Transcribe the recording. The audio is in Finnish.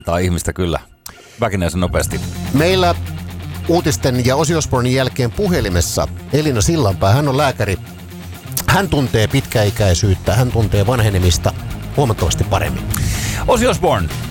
Tai ihmistä kyllä. Väkinäisen nopeasti. Meillä uutisten ja Ozzy Osbournen jälkeen puhelimessa Elina Sillanpää, hän on lääkäri. Hän tuntee pitkäikäisyyttä, hän tuntee vanhenemista huomattavasti paremmin. Ozzy Osbourne.